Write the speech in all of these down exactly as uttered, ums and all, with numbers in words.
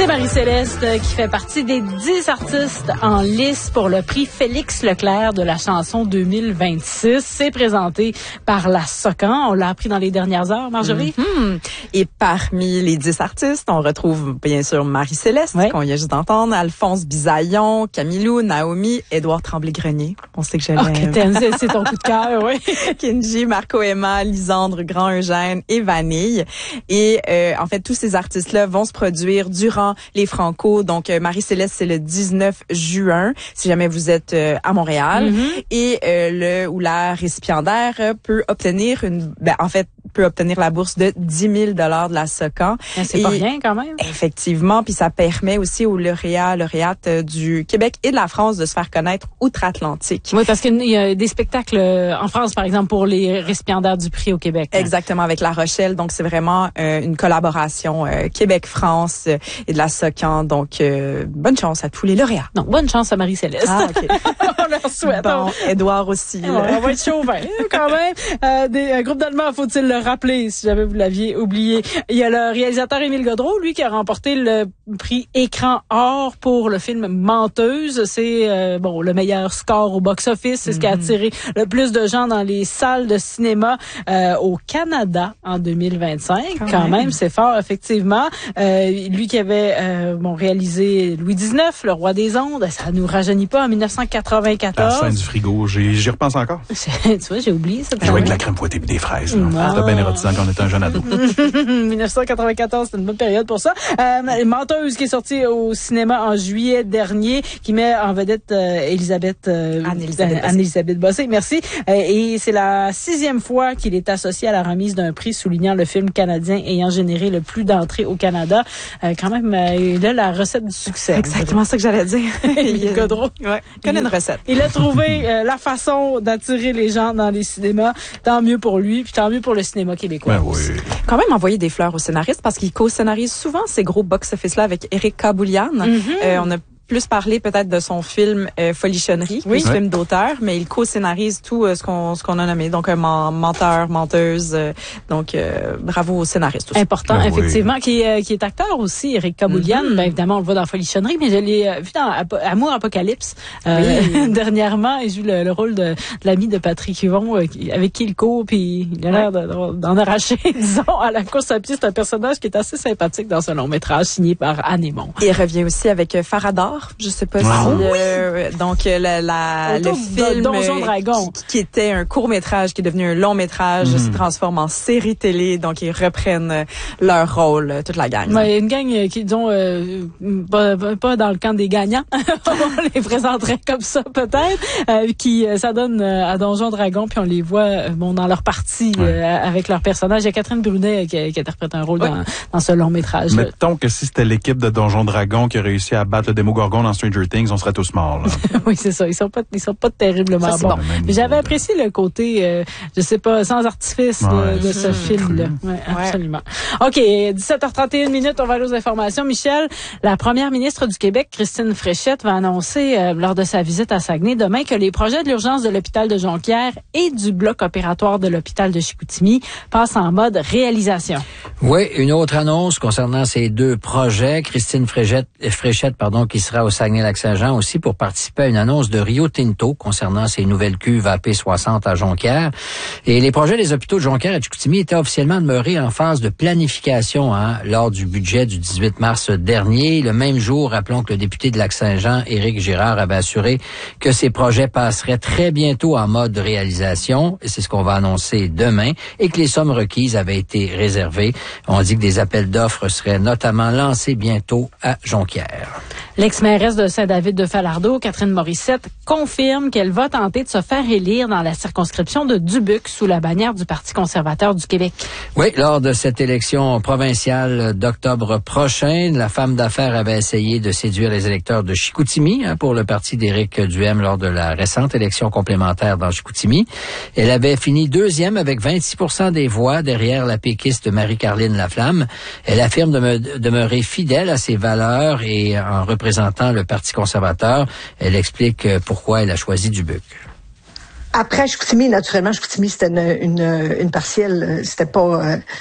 C'est Marie-Céleste qui fait partie des dix artistes en lice pour le prix Félix Leclerc de la chanson deux mille vingt-six. C'est présenté par la Socan. On l'a appris dans les dernières heures, Marjorie. Mm-hmm. Et parmi les dix artistes, on retrouve bien sûr Marie-Céleste, oui. qu'on vient juste d'entendre, Alphonse Bisaillon, Camilou, Naomi, Édouard Tremblay-Grenier. On sait que je l'aime. Oh, c'est ton coup de cœur, oui. Kenji, Marco Emma, Lisandre, Grand-Eugène et Vanille. Et euh, en fait, tous ces artistes-là vont se produire durant les Franco. Donc, euh, Marie-Céleste, c'est le dix-neuf juin, si jamais vous êtes euh, à Montréal. Mm-hmm. Et euh, le ou la récipiendaire euh, peut obtenir une... Ben, en fait, peut obtenir la bourse de dix mille dollars de la Socan. Ben, c'est et, pas rien quand même. Effectivement, puis ça permet aussi aux lauréats, lauréates euh, du Québec et de la France de se faire connaître outre-Atlantique. Oui, parce qu'il y a des spectacles en France, par exemple, pour les récipiendaires du prix au Québec. Hein. Exactement, avec La Rochelle. Donc, c'est vraiment euh, une collaboration euh, Québec-France euh, et de la Socan. Donc, euh, bonne chance à tous les lauréats. Non, bonne chance à Marie-Céleste. Ah, OK. On leur souhaite. Bon, Édouard aussi. On va, on va être chauvin, quand même. Euh, des euh, groupes d'Allemands, faut-il le rappeler, si jamais vous l'aviez oublié. Il y a le réalisateur Émile Gaudreault, lui, qui a remporté le prix Écran Or pour le film Menteuse. C'est euh, bon le meilleur score au box-office. C'est mm-hmm. ce qui a attiré le plus de gens dans les salles de cinéma euh, au Canada en deux mille vingt-cinq. Quand, Quand même, même c'est fort, effectivement. Euh, lui qui avait euh, bon réalisé Louis dix-neuf, Le Roi des Ondes, ça nous rajeunit pas, en dix-neuf quatre-vingt-quatorze. La scène du frigo, j'y, j'y repense encore. tu vois, j'ai oublié ça. Jouer avec la crème fouettée et des fraises. Là. C'était bien érotisant quand on était un jeune ado. dix-neuf quatre-vingt-quatorze, c'était une bonne période pour ça. Euh, Menteuse qui est sortie au cinéma en juillet dernier, qui met en vedette euh, Elisabeth, euh, Anne-Elisabeth, euh, Anne-Elisabeth Bossé. Merci. Euh, et c'est la sixième fois qu'il est associé à la remise d'un prix soulignant le film canadien ayant généré le plus d'entrées au Canada. Euh, quand même, euh, il a la recette du succès. Exactement ça que j'allais dire. Il Gaudreault. Ouais, connaît une recette. Il a trouvé euh, la façon d'attirer les gens dans les cinémas. Tant mieux pour lui, puis tant mieux pour le cinéma québécois. Ben oui. Quand même envoyer des fleurs au scénariste parce qu'il co-scénarise souvent ces gros box-office-là avec Éric Kaboulian. Mm-hmm. Euh, on a plus parler peut-être de son film euh, Folichonnerie, oui. le film d'auteur, mais il co-scénarise tout euh, ce qu'on ce qu'on a nommé. Donc un menteur, menteuse. Euh, donc euh, bravo au scénariste aussi. Important, ben effectivement, oui. qui est qui est acteur aussi, Éric Kaboulian. Mm-hmm. Ben évidemment, on le voit dans Folichonnerie, mais je l'ai vu dans Ap- Amour Apocalypse euh, oui. dernièrement. Il joue le, le rôle de, de l'ami de Patrick Huon, euh, avec qui il court, puis il a l'air ouais. de, d'en arracher, disons, à la course à pied. C'est un personnage qui est assez sympathique dans ce long métrage signé par Anne Aymon. Il revient aussi avec euh, Farador. Je sais pas ah, si oui. euh, donc la, la le film Donjon Dragon qui, qui était un court-métrage qui est devenu un long-métrage mm. se transforme en série télé, donc ils reprennent euh, leur rôle toute la gang. Ouais, une gang qui disons euh, pas, pas dans le camp des gagnants. On les présenterait comme ça peut-être euh, qui ça donne euh, à Donjon Dragon puis on les voit euh, bon dans leur partie ouais. euh, avec leurs personnages. Il y a Catherine Brunet qui, qui interprète un rôle ouais. dans, dans ce long-métrage. Mettons que si c'était l'équipe de Donjon Dragon qui a réussi à battre le Démogorgon dans Stranger Things, on serait tous morts. Là. Oui, c'est ça. Ils sont pas, ils sont pas terriblement ça, bons. Bon. Mais j'avais apprécié le côté, euh, je sais pas, sans artifice ouais. de, de ce mmh. film-là. Ouais, ouais. Absolument. OK, dix-sept heures trente et une minutes, on va aller aux informations. Michel, la première ministre du Québec, Christine Fréchette, va annoncer euh, lors de sa visite à Saguenay demain que les projets de l'urgence de l'hôpital de Jonquière et du bloc opératoire de l'hôpital de Chicoutimi passent en mode réalisation. Oui, une autre annonce concernant ces deux projets. Christine Fréchette, Fréchette pardon, qui sera au Saguenay-Lac-Saint-Jean aussi pour participer à une annonce de Rio Tinto concernant ces nouvelles cuves A P soixante à Jonquière. Et les projets des hôpitaux de Jonquière et de Chicoutimi étaient officiellement demeurés en phase de planification hein, lors du budget du dix-huit mars dernier. Le même jour, rappelons que le député de Lac-Saint-Jean, Éric Girard, avait assuré que ces projets passeraient très bientôt en mode de réalisation. Et c'est ce qu'on va annoncer demain. Et que les sommes requises avaient été réservées. On dit que des appels d'offres seraient notamment lancés bientôt à Jonquière. L'ex-mairesse de Saint-David-de-Falardeau, Catherine Morissette, confirme qu'elle va tenter de se faire élire dans la circonscription de Dubuque sous la bannière du Parti conservateur du Québec. Oui, lors de cette élection provinciale d'octobre prochain, la femme d'affaires avait essayé de séduire les électeurs de Chicoutimi hein, pour le parti d'Éric Duhem lors de la récente élection complémentaire dans Chicoutimi. Elle avait fini deuxième avec vingt-six pour cent des voix derrière la péquiste Marie-Caroline Laflamme. Elle affirme de demeurer fidèle à ses valeurs et en représentant Représentant le Parti conservateur. Elle explique pourquoi elle a choisi Dubuque. Après Chicoutimi, naturellement, Chicoutimi, c'était une, une, une partielle. C'était pas... Euh,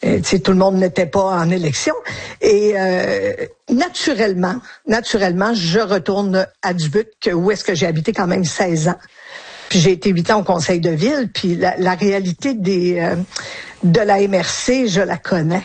euh, tu sais, tout le monde n'était pas en élection. Et euh, naturellement, naturellement, je retourne à Dubuque, où est-ce que j'ai habité quand même seize ans. Puis j'ai été huit ans au conseil de ville, puis la, la réalité des euh, de la M R C, je la connais.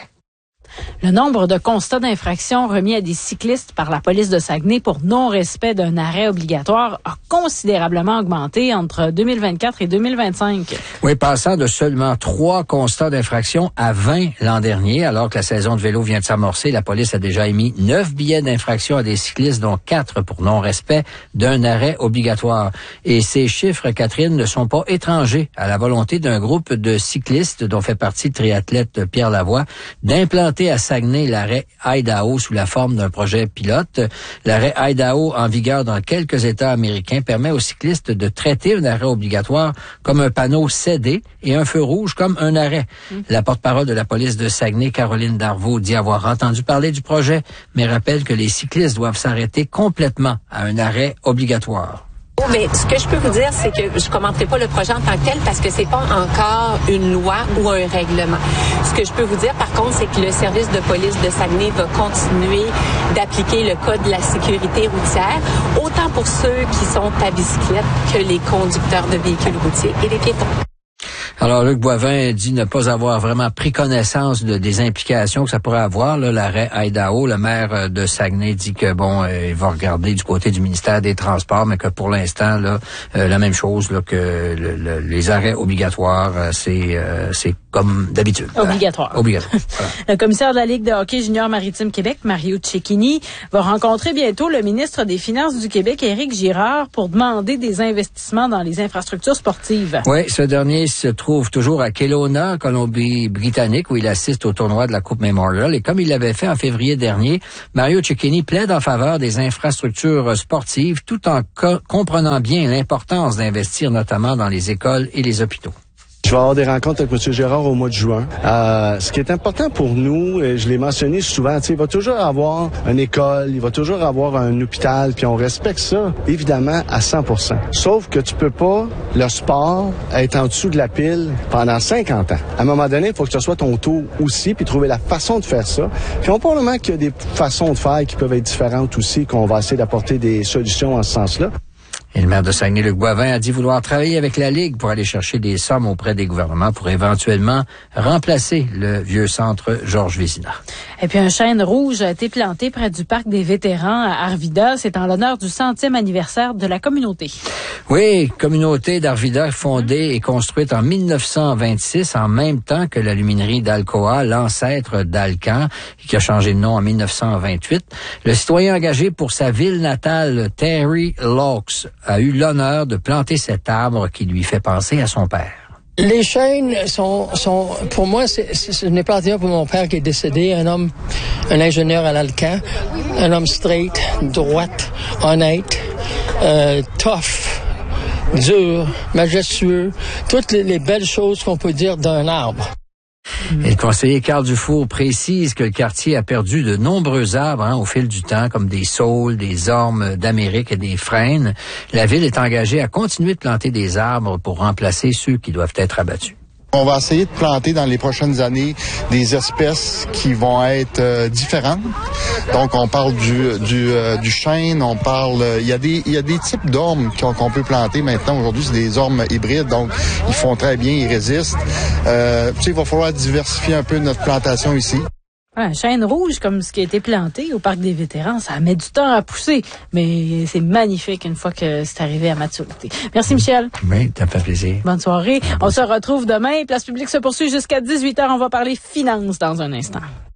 Le nombre de constats d'infraction remis à des cyclistes par la police de Saguenay pour non-respect d'un arrêt obligatoire a considérablement augmenté entre deux mille vingt-quatre et deux mille vingt-cinq. Oui, passant de seulement trois constats d'infraction à vingt l'an dernier, alors que la saison de vélo vient de s'amorcer, la police a déjà émis neuf billets d'infraction à des cyclistes, dont quatre pour non-respect d'un arrêt obligatoire. Et ces chiffres, Catherine, ne sont pas étrangers à la volonté d'un groupe de cyclistes, dont fait partie le triathlète Pierre Lavoie, d'implanter à Saguenay l'arrêt Idaho sous la forme d'un projet pilote. L'arrêt Idaho, en vigueur dans quelques États américains, permet aux cyclistes de traiter un arrêt obligatoire comme un panneau cédé et un feu rouge comme un arrêt. Mmh. La porte-parole de la police de Saguenay, Caroline Darvaux, dit avoir entendu parler du projet, mais rappelle que les cyclistes doivent s'arrêter complètement à un arrêt obligatoire. Mais ce que je peux vous dire, c'est que je commenterai pas le projet en tant que tel parce que c'est pas encore une loi ou un règlement. Ce que je peux vous dire, par contre, c'est que le service de police de Saguenay va continuer d'appliquer le code de la sécurité routière, autant pour ceux qui sont à bicyclette que les conducteurs de véhicules routiers et les piétons. Alors, Luc Boivin dit ne pas avoir vraiment pris connaissance de, des implications que ça pourrait avoir, là, l'arrêt Idaho. Le maire de Saguenay dit que, bon, euh, il va regarder du côté du ministère des Transports, mais que pour l'instant, là, euh, la même chose, là, que le, le, les arrêts obligatoires, euh, c'est, euh, c'est comme d'habitude. Obligatoire. Hein? Obligatoire. Voilà. Le commissaire de la Ligue de hockey junior maritime Québec, Mario Cecchini, va rencontrer bientôt le ministre des Finances du Québec, Éric Girard, pour demander des investissements dans les infrastructures sportives. Oui, ce dernier se trouve toujours à Kelowna, Colombie-Britannique, où il assiste au tournoi de la Coupe Memorial. Et comme il l'avait fait en février dernier, Mario Cecchini plaide en faveur des infrastructures sportives, tout en co- comprenant bien l'importance d'investir notamment dans les écoles et les hôpitaux. Je vais avoir des rencontres avec M. Gérard au mois de juin. Euh, ce qui est important pour nous, et je l'ai mentionné souvent, il va toujours avoir une école, il va toujours avoir un hôpital, puis on respecte ça, évidemment, à cent pour cent. Sauf que tu peux pas, le sport, être en dessous de la pile pendant cinquante ans. À un moment donné, il faut que ce soit ton tour aussi, puis trouver la façon de faire ça. Puis on probablement qu'il y a des façons de faire qui peuvent être différentes aussi, qu'on va essayer d'apporter des solutions en ce sens-là. Et le maire de Saguenay, Luc Boivin, a dit vouloir travailler avec la Ligue pour aller chercher des sommes auprès des gouvernements pour éventuellement remplacer le vieux centre Georges Vézina. Et puis un chêne rouge a été planté près du parc des vétérans à Arvida. C'est en l'honneur du centième anniversaire de la communauté. Oui, communauté d'Arvida fondée et construite en mille neuf cent vingt-six, en même temps que l'aluminerie d'Alcoa, l'ancêtre d'Alcan, qui a changé de nom en mille neuf cent vingt-huit. Le citoyen engagé pour sa ville natale, Terry Laux, a eu l'honneur de planter cet arbre qui lui fait penser à son père. Les chênes sont, sont pour moi, c'est, c'est, ce n'est pas pour mon père qui est décédé, un homme, un ingénieur à l'Alcan, un homme straight, droite, honnête, euh, tough, dur, majestueux, toutes les, les belles choses qu'on peut dire d'un arbre. Et le conseiller Carl Dufour précise que le quartier a perdu de nombreux arbres hein, au fil du temps, comme des saules, des ormes d'Amérique et des frênes. La ville est engagée à continuer de planter des arbres pour remplacer ceux qui doivent être abattus. On va essayer de planter dans les prochaines années des espèces qui vont être euh, différentes. Donc, on parle du du, euh, du chêne, on parle... Il euh, y a des il y a des types d'ormes qu'on, qu'on peut planter maintenant. Aujourd'hui, c'est des ormes hybrides, donc ils font très bien, ils résistent. Euh, tu sais, il va falloir diversifier un peu notre plantation ici. Un chêne rouge comme ce qui a été planté au parc des vétérans, ça met du temps à pousser, mais c'est magnifique une fois que c'est arrivé à maturité. Merci Michel. Oui, ça fait plaisir. Bonne soirée. On se retrouve demain. Place publique se poursuit jusqu'à dix-huit heures. On va parler finances dans un instant.